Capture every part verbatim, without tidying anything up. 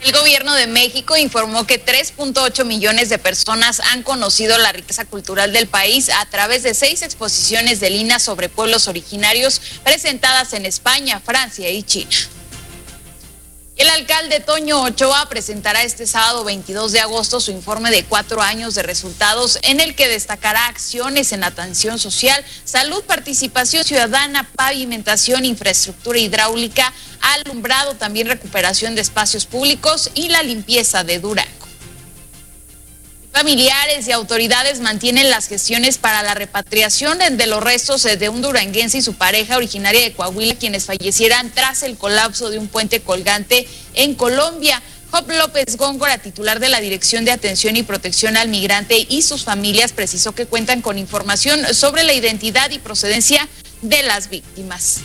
El gobierno de México informó que tres punto ocho millones de personas han conocido la riqueza cultural del país a través de seis exposiciones de Lina sobre pueblos originarios presentadas en España, Francia y China. El alcalde Toño Ochoa presentará este sábado veintidós de agosto su informe de cuatro años de resultados, en el que destacará acciones en atención social, salud, participación ciudadana, pavimentación, infraestructura hidráulica, alumbrado, también recuperación de espacios públicos y la limpieza de Durango. Familiares y autoridades mantienen las gestiones para la repatriación de los restos de un duranguense y su pareja originaria de Coahuila, quienes fallecieran tras el colapso de un puente colgante en Colombia. Job López Góngora, titular de la Dirección de Atención y Protección al Migrante y sus familias, precisó que cuentan con información sobre la identidad y procedencia de las víctimas.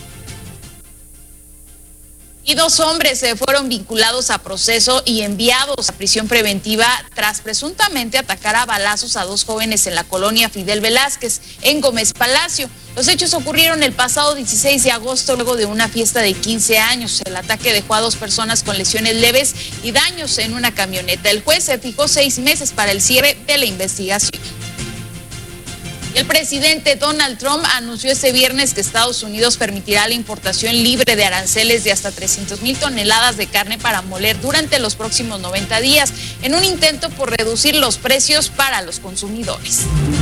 Y dos hombres se fueron vinculados a proceso y enviados a prisión preventiva tras presuntamente atacar a balazos a dos jóvenes en la colonia Fidel Velázquez, en Gómez Palacio. Los hechos ocurrieron el pasado dieciséis de agosto, luego de una fiesta de quince años. El ataque dejó a dos personas con lesiones leves y daños en una camioneta. El juez se fijó seis meses para el cierre de la investigación. El presidente Donald Trump anunció este viernes que Estados Unidos permitirá la importación libre de aranceles de hasta trescientas mil toneladas de carne para moler durante los próximos noventa días, en un intento por reducir los precios para los consumidores.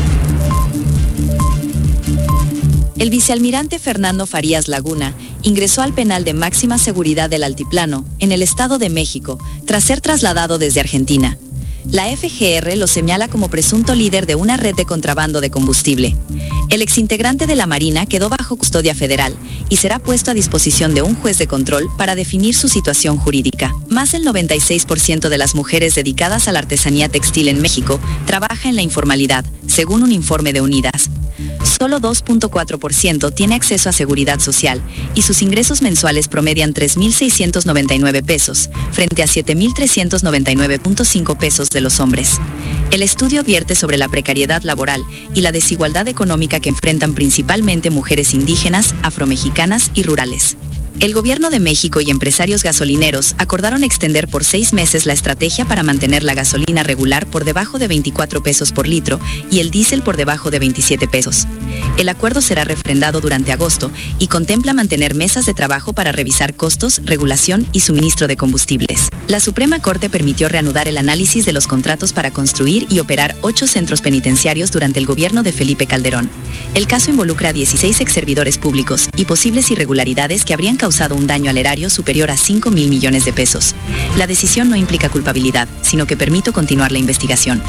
El vicealmirante Fernando Farías Laguna ingresó al penal de máxima seguridad del Altiplano, en el Estado de México, tras ser trasladado desde Argentina. La F G R lo señala como presunto líder de una red de contrabando de combustible. El exintegrante de la Marina quedó bajo custodia federal y será puesto a disposición de un juez de control para definir su situación jurídica. Más del noventa y seis por ciento de las mujeres dedicadas a la artesanía textil en México trabaja en la informalidad, según un informe de Unidas. Solo dos punto cuatro por ciento tiene acceso a seguridad social y sus ingresos mensuales promedian tres mil seiscientos noventa y nueve pesos, frente a siete mil trescientos noventa y nueve punto cinco pesos de los hombres. El estudio advierte sobre la precariedad laboral y la desigualdad económica que enfrentan principalmente mujeres indígenas, afromexicanas y rurales. El gobierno de México y empresarios gasolineros acordaron extender por seis meses la estrategia para mantener la gasolina regular por debajo de veinticuatro pesos por litro y el diésel por debajo de veintisiete pesos. El acuerdo será refrendado durante agosto y contempla mantener mesas de trabajo para revisar costos, regulación y suministro de combustibles. La Suprema Corte permitió reanudar el análisis de los contratos para construir y operar ocho centros penitenciarios durante el gobierno de Felipe Calderón. El caso involucra a dieciséis exservidores públicos y posibles irregularidades que habrían causado un daño al erario superior a cinco mil millones de pesos. La decisión no implica culpabilidad, sino que permite continuar la investigación.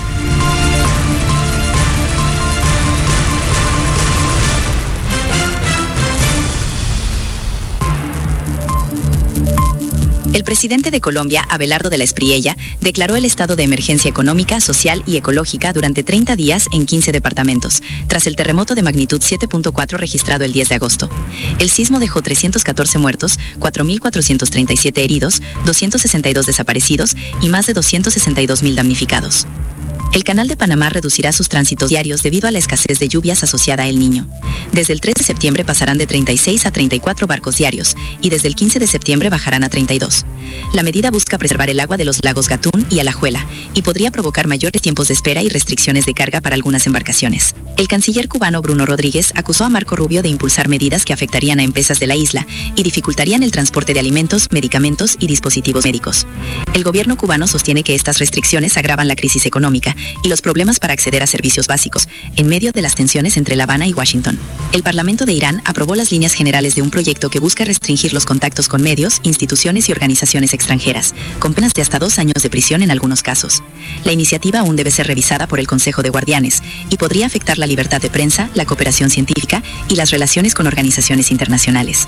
El presidente de Colombia, Abelardo de la Espriella, declaró el estado de emergencia económica, social y ecológica durante treinta días en quince departamentos, tras el terremoto de magnitud siete punto cuatro registrado el diez de agosto. El sismo dejó trescientos catorce muertos, cuatro mil cuatrocientos treinta y siete heridos, doscientos sesenta y dos desaparecidos y más de doscientos sesenta y dos mil damnificados. El Canal de Panamá reducirá sus tránsitos diarios debido a la escasez de lluvias asociada a El Niño. Desde el tres de septiembre pasarán de treinta y seis a treinta y cuatro barcos diarios y desde el quince de septiembre bajarán a treinta y dos. La medida busca preservar el agua de los lagos Gatún y Alajuela y podría provocar mayores tiempos de espera y restricciones de carga para algunas embarcaciones. El canciller cubano Bruno Rodríguez acusó a Marco Rubio de impulsar medidas que afectarían a empresas de la isla y dificultarían el transporte de alimentos, medicamentos y dispositivos médicos. El gobierno cubano sostiene que estas restricciones agravan la crisis económica y los problemas para acceder a servicios básicos, en medio de las tensiones entre La Habana y Washington. El Parlamento de Irán aprobó las líneas generales de un proyecto que busca restringir los contactos con medios, instituciones y organizaciones extranjeras, con penas de hasta dos años de prisión en algunos casos. La iniciativa aún debe ser revisada por el Consejo de Guardianes y podría afectar la libertad de prensa, la cooperación científica y las relaciones con organizaciones internacionales.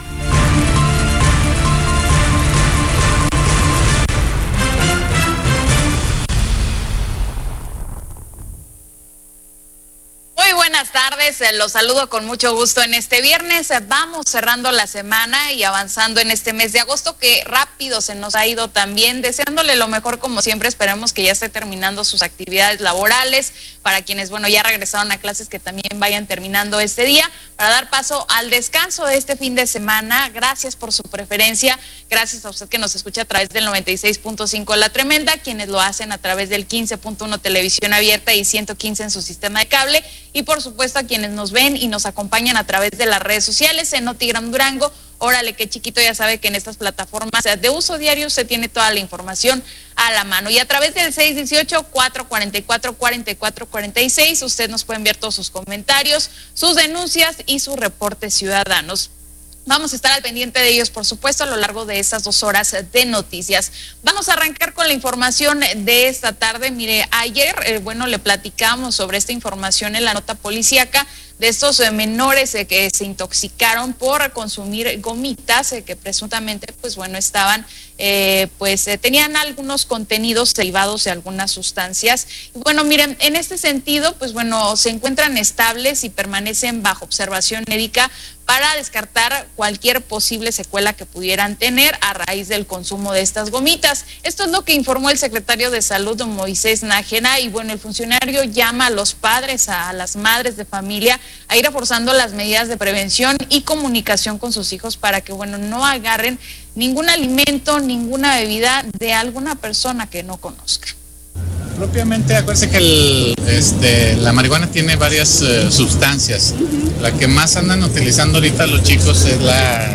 Buenas tardes. tardes, los saludo con mucho gusto en este viernes. Vamos cerrando la semana y avanzando en este mes de agosto que rápido se nos ha ido también, deseándole lo mejor como siempre. Esperemos que ya esté terminando sus actividades laborales, para quienes, bueno, ya regresaron a clases, que también vayan terminando este día, para dar paso al descanso de este fin de semana. Gracias por su preferencia, gracias a usted que nos escucha a través del noventa y seis punto cinco La Tremenda, quienes lo hacen a través del quince punto uno Televisión Abierta y ciento quince en su sistema de cable, y por supuesto a quienes nos ven y nos acompañan a través de las redes sociales en Notigram Durango. Órale, qué chiquito, ya sabe que en estas plataformas de uso diario se tiene toda la información a la mano. Y a través del seis dieciocho, cuatro cuarenta y cuatro, cuarenta y cuatro cuarenta y seis, usted nos puede enviar todos sus comentarios, sus denuncias y sus reportes ciudadanos. Vamos a estar al pendiente de ellos, por supuesto, a lo largo de estas dos horas de noticias. Vamos a arrancar con la información de esta tarde. Mire, ayer, eh, bueno, le platicamos sobre esta información en la nota policíaca de estos eh, menores eh, que se intoxicaron por consumir gomitas eh, que presuntamente, pues bueno, estaban, eh, pues eh, tenían algunos contenidos derivados de algunas sustancias. Y bueno, miren, en este sentido, pues bueno, se encuentran estables y permanecen bajo observación médica para descartar cualquier posible secuela que pudieran tener a raíz del consumo de estas gomitas. Esto es lo que informó el secretario de Salud, don Moisés Nájera, y bueno, el funcionario llama a los padres, a las madres de familia, a ir reforzando las medidas de prevención y comunicación con sus hijos para que, bueno, no agarren ningún alimento, ninguna bebida de alguna persona que no conozca. Propiamente, acuérdense que el, este, la marihuana tiene varias uh, sustancias. Uh-huh. La que más andan utilizando ahorita los chicos es la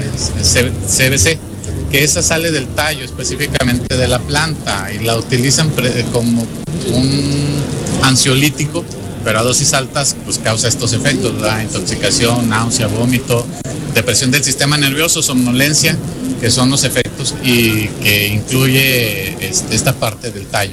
C B C, que esa sale del tallo específicamente de la planta y la utilizan pre, como un ansiolítico, pero a dosis altas pues causa estos efectos, la intoxicación, náusea, vómito, depresión del sistema nervioso, somnolencia, que son los efectos y que incluye este, esta parte del tallo.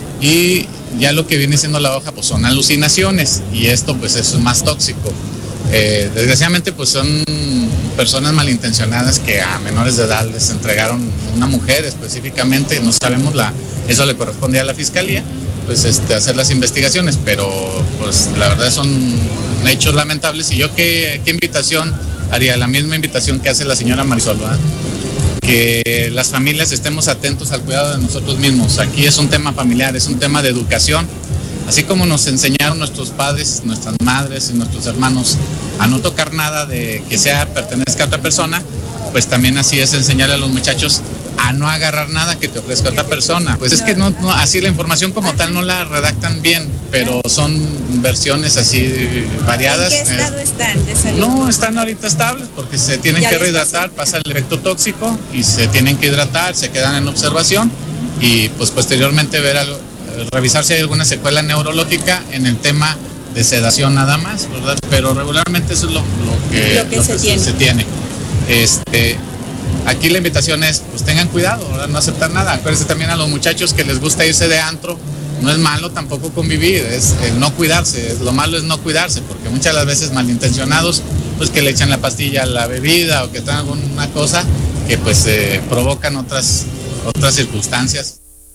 Y ya lo que viene siendo la hoja pues son alucinaciones, y esto pues es más tóxico. Eh, desgraciadamente pues son personas malintencionadas que a menores de edad les entregaron una mujer específicamente, no sabemos, la eso le corresponde a la fiscalía pues este hacer las investigaciones, pero pues la verdad son hechos lamentables. Y yo qué, qué invitación haría, la misma invitación que hace la señora Marisol, ¿verdad? Que las familias estemos atentos al cuidado de nosotros mismos. Aquí es un tema familiar, es un tema de educación. Así como nos enseñaron nuestros padres, nuestras madres y nuestros hermanos a no tocar nada de que sea pertenezca a otra persona, pues también así es enseñarle a los muchachos a no agarrar nada que te ofrezca otra persona. Pues es que no, no así la información como tal no la redactan bien, pero son versiones así variadas. ¿En qué estado están de salud? No, están ahorita estables porque se tienen que rehidratar, pasa el efecto tóxico y se tienen que hidratar, se quedan en observación y pues posteriormente ver algo, revisar si hay alguna secuela neurológica en el tema de sedación nada más, ¿verdad? Pero regularmente eso es lo, lo que, lo que, lo se, que tiene. se tiene. Este, aquí la invitación es, pues tengan cuidado, ¿verdad? No aceptar nada. Acuérdense también a los muchachos que les gusta irse de antro, no es malo tampoco convivir, es el no cuidarse, lo malo es no cuidarse, porque muchas de las veces malintencionados, pues que le echan la pastilla a la bebida o que tengan alguna cosa que pues eh, provocan otras, otras circunstancias.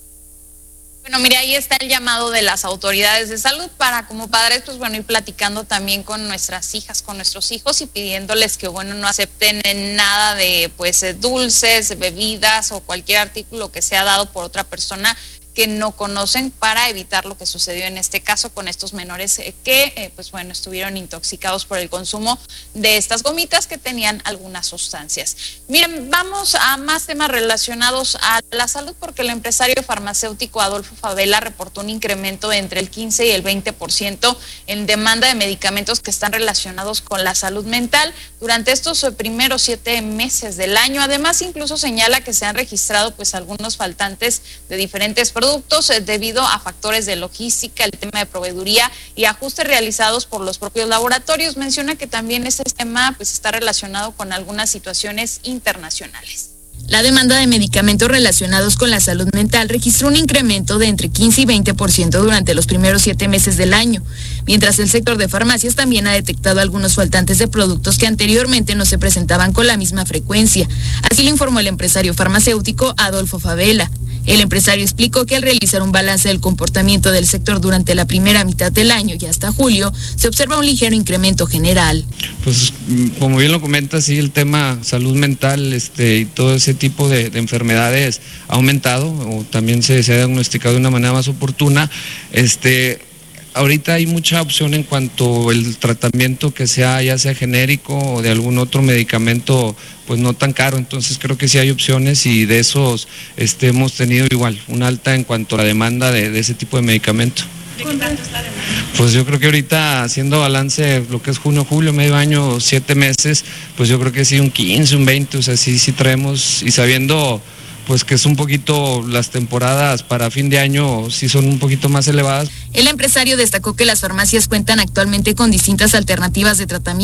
Bueno, mire, ahí está el llamado de las autoridades de salud para, como padres, pues bueno, ir platicando también con nuestras hijas, con nuestros hijos y pidiéndoles que, bueno, no acepten nada de, pues, dulces, bebidas o cualquier artículo que sea dado por otra persona que no conocen, para evitar lo que sucedió en este caso con estos menores eh, que, eh, pues bueno, estuvieron intoxicados por el consumo de estas gomitas que tenían algunas sustancias. Miren, vamos a más temas relacionados a la salud, porque el empresario farmacéutico Adolfo Favela reportó un incremento de entre el quince y el veinte por ciento en demanda de medicamentos que están relacionados con la salud mental durante estos primeros siete meses del año. Además, incluso señala que se han registrado pues algunos faltantes de diferentes productos productos eh, debido a factores de logística, el tema de proveeduría y ajustes realizados por los propios laboratorios. Menciona que también este tema pues está relacionado con algunas situaciones internacionales. La demanda de medicamentos relacionados con la salud mental registró un incremento de entre quince y veinte por ciento durante los primeros siete meses del año, mientras el sector de farmacias también ha detectado algunos faltantes de productos que anteriormente no se presentaban con la misma frecuencia. Así lo informó el empresario farmacéutico Adolfo Favela, El empresario explicó que al realizar un balance del comportamiento del sector durante la primera mitad del año y hasta julio, se observa un ligero incremento general. Pues como bien lo comenta, sí, el tema salud mental este, y todo ese tipo de, de enfermedades ha aumentado, o también se, se ha diagnosticado de una manera más oportuna. Este, ahorita hay mucha opción en cuanto al tratamiento que sea, ya sea genérico o de algún otro medicamento, pues no tan caro, entonces creo que sí hay opciones y de esos este, hemos tenido igual una alta en cuanto a la demanda de, de ese tipo de medicamento. ¿De qué tanto es la demanda? Pues yo creo que ahorita haciendo balance lo que es junio, julio, medio año, siete meses, pues yo creo que sí un quince, un veinte, o sea, sí, sí traemos, y sabiendo pues que es un poquito, las temporadas para fin de año sí son un poquito más elevadas. El empresario destacó que las farmacias cuentan actualmente con distintas alternativas de tratamiento